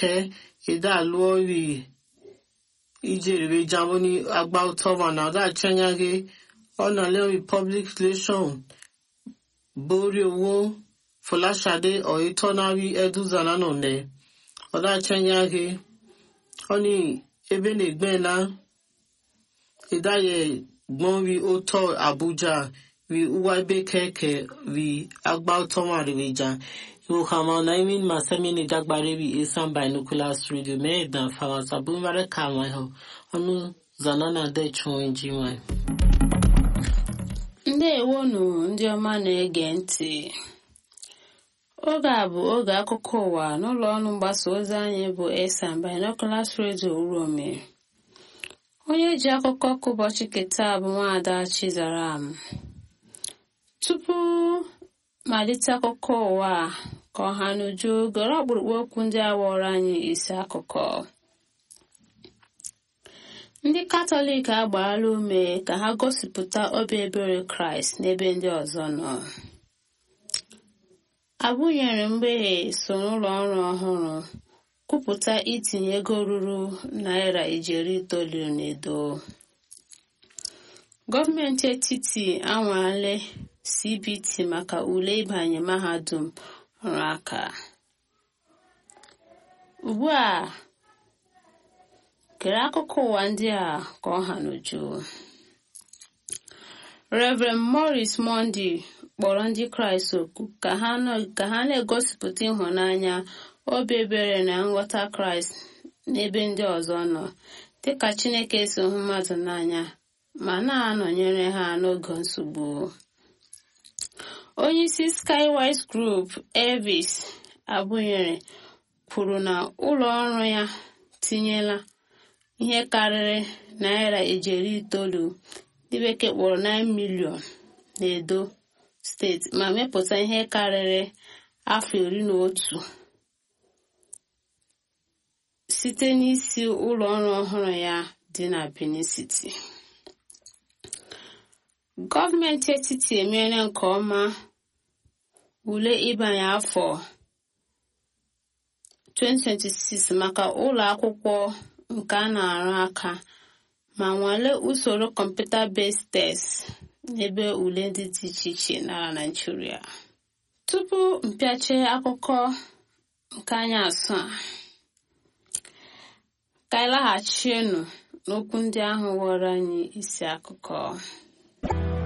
Eke Idaluori Ijere Jamoni about Tovana that Chanyage on a public relation Bori Wo Folashade or Itonari Eduzananone or that Chanyage only Eben Igbena Idaye Gmonvi Oto Abuja we Uwaibe Keke we Agbao Toma Rivija. You come on, I mean, my semi Dagbarebi is some binoculars radio made than Fawas Abumare Kamaho. Onu Zanana de Chonjiwa. Ndewonu ndị ọma na-ege ntị. Oge a bụ oge akụkọ ụwa n'ụlọ ọrụ mgbasa ozi anyị bụ Esan Binoculars Radio Urome. Onye ji akụkọ ka ụbọchị keta bụ Nwaada Chizaram. Tupu malite akụkọ ụwa ka ọha n'uju gọrọ ọkpụrụkpụ okwu ndị a wọrọ anyị isi akụkọ. Ndị Katọlik agbaala ume ka ha gosipụta obi ebere Kraịst n'ebe ndị ọzọ nọ. Abụnyere mgbeghe so n'ụlọ ọrụ ọhụrụ kwupụta itinye ego ruru $990. Gọọmenti etiti anwale CBT maka ule ịbanye mahadum ọrụ aka. Ugbu a kere akụkọ ụwa ndị a ka ọha n'uju. Reverend Morris Monday kpọrọ ndị Kraịst oku ka ha na-egosipụta ịhụnanya, obi ebere na nghọta Kraịst n'ebe ndị ọzọ nọ, dịka Chineke si hụ mmadụ n'anya ma na-anọnyere ha n'oge nsogbu. Onyeisi Skywise Group Elvis Abụnyere kwuru na ụlọ ọrụ ya tinyela ihe karịrị $990 ndị bekee kpọrọ 9 million n'Edo steeti ma mepụta ihe karịrị afọ 11 site n'isi ụlọ ọrụ ọhụrụ ya dị na Benin City. Gọọmenti etiti emeela nke ọma ule ịbanye afọ 2026 maka ụlọ akwụkwọ nke a na-arụ aka ma nwalee usoro computer-based test n'ebe ule ndị dị iche iche n'ala Nigeria. Tupu mpịache akụkọ nke anyị asụ a, ka anyị laghachienụ n'okwu ndị ahụ ghọrọ anyị isi akụkọ.